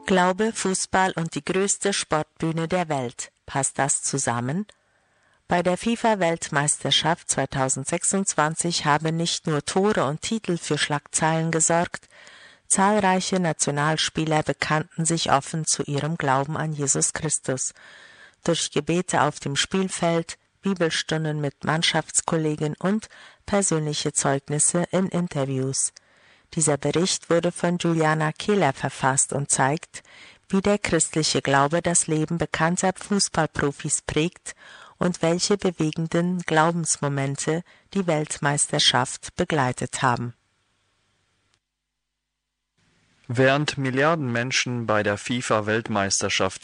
Glaube, Fußball und die größte Sportbühne der Welt. Passt das zusammen? Bei der FIFA-Weltmeisterschaft 2026 haben nicht nur Tore und Titel für Schlagzeilen gesorgt, zahlreiche Nationalspieler bekannten sich offen zu ihrem Glauben an Jesus Christus. Durch Gebete auf dem Spielfeld, Bibelstunden mit Mannschaftskollegen und persönliche Zeugnisse in Interviews. Dieser Bericht wurde von Juliana Kehler verfasst und zeigt, wie der christliche Glaube das Leben bekannter Fußballprofis prägt und welche bewegenden Glaubensmomente die Weltmeisterschaft begleitet haben. Während Milliarden Menschen bei der FIFA-Weltmeisterschaft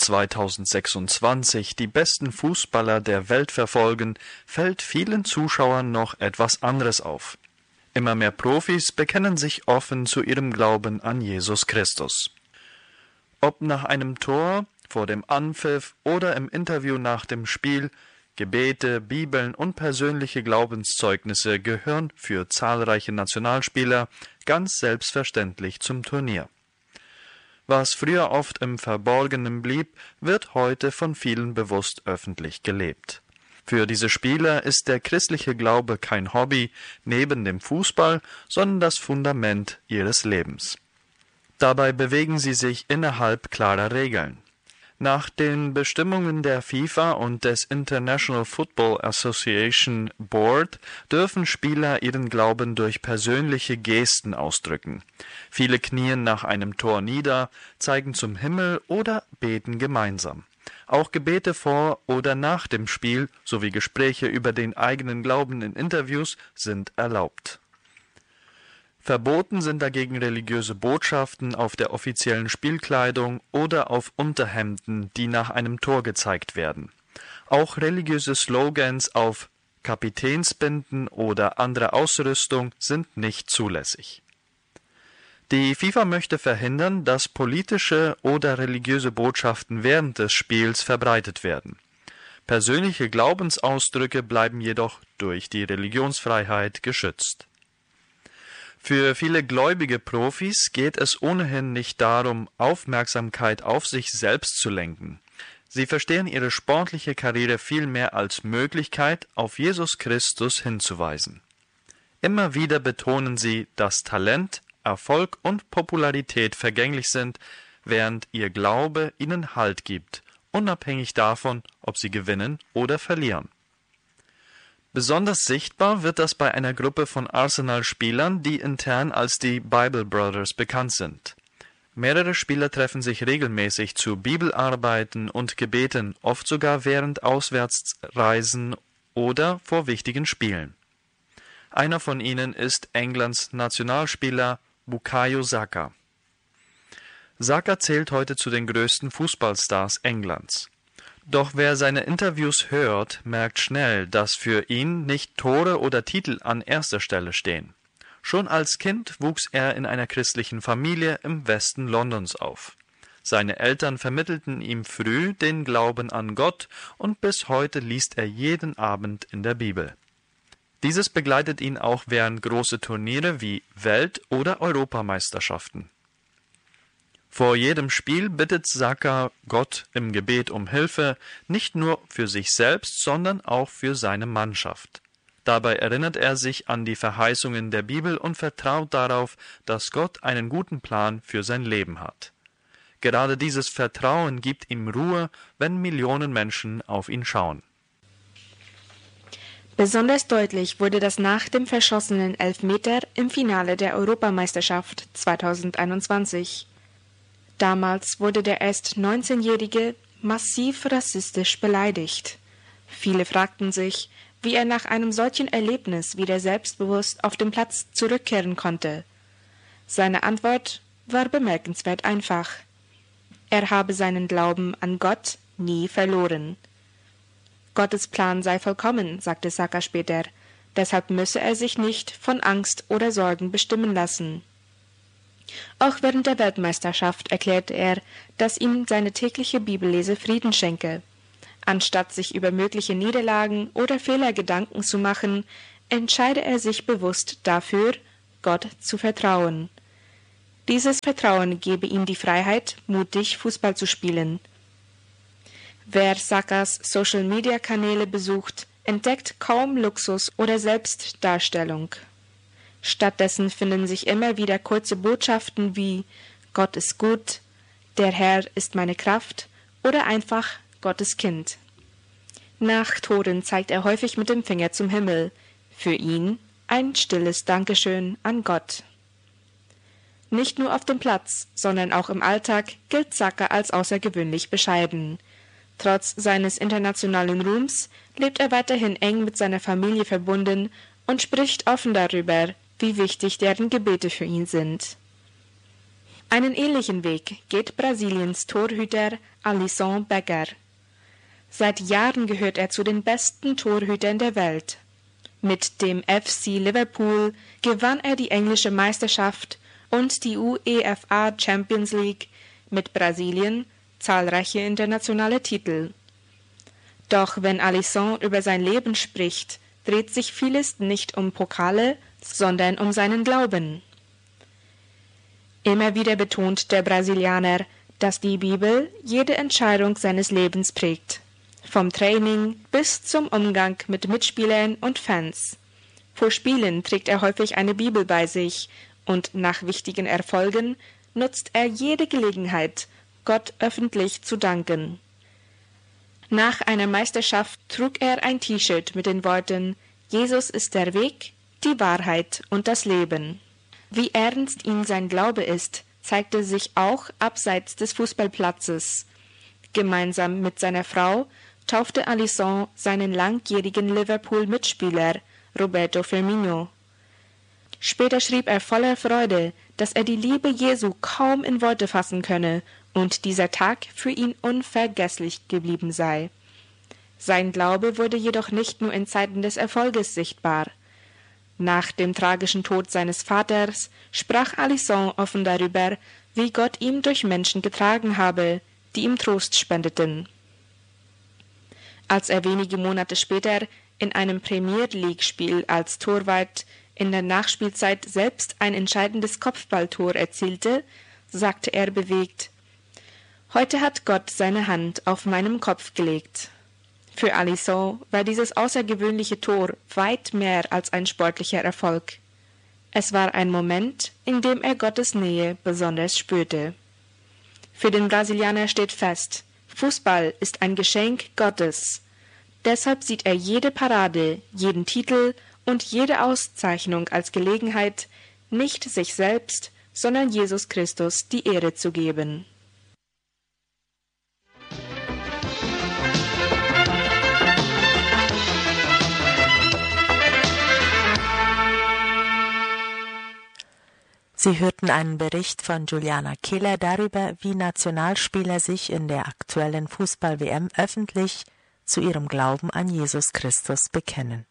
2026 die besten Fußballer der Welt verfolgen, fällt vielen Zuschauern noch etwas anderes auf. Immer mehr Profis bekennen sich offen zu ihrem Glauben an Jesus Christus. Ob nach einem Tor, vor dem Anpfiff oder im Interview nach dem Spiel, Gebete, Bibeln und persönliche Glaubenszeugnisse gehören für zahlreiche Nationalspieler ganz selbstverständlich zum Turnier. Was früher oft im Verborgenen blieb, wird heute von vielen bewusst öffentlich gelebt. Für diese Spieler ist der christliche Glaube kein Hobby neben dem Fußball, sondern das Fundament ihres Lebens. Dabei bewegen sie sich innerhalb klarer Regeln. Nach den Bestimmungen der FIFA und des International Football Association Board dürfen Spieler ihren Glauben durch persönliche Gesten ausdrücken. Viele knien nach einem Tor nieder, zeigen zum Himmel oder beten gemeinsam. Auch Gebete vor oder nach dem Spiel sowie Gespräche über den eigenen Glauben in Interviews sind erlaubt. Verboten sind dagegen religiöse Botschaften auf der offiziellen Spielkleidung oder auf Unterhemden, die nach einem Tor gezeigt werden. Auch religiöse Slogans auf Kapitänsbinden oder andere Ausrüstung sind nicht zulässig. Die FIFA möchte verhindern, dass politische oder religiöse Botschaften während des Spiels verbreitet werden. Persönliche Glaubensausdrücke bleiben jedoch durch die Religionsfreiheit geschützt. Für viele gläubige Profis geht es ohnehin nicht darum, Aufmerksamkeit auf sich selbst zu lenken. Sie verstehen ihre sportliche Karriere vielmehr als Möglichkeit, auf Jesus Christus hinzuweisen. Immer wieder betonen sie, dass Talent, Erfolg und Popularität vergänglich sind, während ihr Glaube ihnen Halt gibt, unabhängig davon, ob sie gewinnen oder verlieren. Besonders sichtbar wird das bei einer Gruppe von Arsenal-Spielern, die intern als die Bible Brothers bekannt sind. Mehrere Spieler treffen sich regelmäßig zu Bibelarbeiten und Gebeten, oft sogar während Auswärtsreisen oder vor wichtigen Spielen. Einer von ihnen ist Englands Nationalspieler Bukayo Saka. Saka zählt heute zu den größten Fußballstars Englands. Doch wer seine Interviews hört, merkt schnell, dass für ihn nicht Tore oder Titel an erster Stelle stehen. Schon als Kind wuchs er in einer christlichen Familie im Westen Londons auf. Seine Eltern vermittelten ihm früh den Glauben an Gott und bis heute liest er jeden Abend in der Bibel. Dieses begleitet ihn auch während große Turniere wie Welt- oder Europameisterschaften. Vor jedem Spiel bittet Saka Gott im Gebet um Hilfe, nicht nur für sich selbst, sondern auch für seine Mannschaft. Dabei erinnert er sich an die Verheißungen der Bibel und vertraut darauf, dass Gott einen guten Plan für sein Leben hat. Gerade dieses Vertrauen gibt ihm Ruhe, wenn Millionen Menschen auf ihn schauen. Besonders deutlich wurde das nach dem verschossenen Elfmeter im Finale der Europameisterschaft 2021. Damals wurde der erst 19-Jährige massiv rassistisch beleidigt. Viele fragten sich, wie er nach einem solchen Erlebnis wieder selbstbewusst auf den Platz zurückkehren konnte. Seine Antwort war bemerkenswert einfach. Er habe seinen Glauben an Gott nie verloren. Gottes Plan sei vollkommen, sagte Saka später, deshalb müsse er sich nicht von Angst oder Sorgen bestimmen lassen. Auch während der Weltmeisterschaft erklärte er, dass ihm seine tägliche Bibellese Frieden schenke. Anstatt sich über mögliche Niederlagen oder Fehler Gedanken zu machen, entscheide er sich bewusst dafür, Gott zu vertrauen. Dieses Vertrauen gebe ihm die Freiheit, mutig Fußball zu spielen. Wer Sakas Social-Media-Kanäle besucht, entdeckt kaum Luxus oder Selbstdarstellung. Stattdessen finden sich immer wieder kurze Botschaften wie »Gott ist gut«, »Der Herr ist meine Kraft« oder einfach »Gottes Kind«. Nach Toren zeigt er häufig mit dem Finger zum Himmel. Für ihn ein stilles Dankeschön an Gott. Nicht nur auf dem Platz, sondern auch im Alltag gilt Saka als außergewöhnlich bescheiden. Trotz seines internationalen Ruhms lebt er weiterhin eng mit seiner Familie verbunden und spricht offen darüber, wie wichtig deren Gebete für ihn sind. Einen ähnlichen Weg geht Brasiliens Torhüter Alisson Becker. Seit Jahren gehört er zu den besten Torhütern der Welt. Mit dem FC Liverpool gewann er die englische Meisterschaft und die UEFA Champions League, mit Brasilien zahlreiche internationale Titel. Doch wenn Alisson über sein Leben spricht, dreht sich vieles nicht um Pokale, sondern um seinen Glauben. Immer wieder betont der Brasilianer, dass die Bibel jede Entscheidung seines Lebens prägt. Vom Training bis zum Umgang mit Mitspielern und Fans. Vor Spielen trägt er häufig eine Bibel bei sich und nach wichtigen Erfolgen nutzt er jede Gelegenheit, Gott öffentlich zu danken. Nach einer Meisterschaft trug er ein T-Shirt mit den Worten »Jesus ist der Weg, die Wahrheit und das Leben«. Wie ernst ihm sein Glaube ist, zeigte sich auch abseits des Fußballplatzes. Gemeinsam mit seiner Frau taufte Alisson seinen langjährigen Liverpool-Mitspieler Roberto Firmino. Später schrieb er voller Freude, dass er die Liebe Jesu kaum in Worte fassen könne und dieser Tag für ihn unvergesslich geblieben sei. Sein Glaube wurde jedoch nicht nur in Zeiten des Erfolges sichtbar. Nach dem tragischen Tod seines Vaters sprach Alisson offen darüber, wie Gott ihm durch Menschen getragen habe, die ihm Trost spendeten. Als er wenige Monate später in einem Premier-League-Spiel als Torwart in der Nachspielzeit selbst ein entscheidendes Kopfballtor erzielte, sagte er bewegt: »Heute hat Gott seine Hand auf meinem Kopf gelegt.« Für Alisson war dieses außergewöhnliche Tor weit mehr als ein sportlicher Erfolg. Es war ein Moment, in dem er Gottes Nähe besonders spürte. Für den Brasilianer steht fest: Fußball ist ein Geschenk Gottes. Deshalb sieht er jede Parade, jeden Titel und jede Auszeichnung als Gelegenheit, nicht sich selbst, sondern Jesus Christus die Ehre zu geben. Sie hörten einen Bericht von Juliana Kehler darüber, wie Nationalspieler sich in der aktuellen Fußball-WM öffentlich zu ihrem Glauben an Jesus Christus bekennen.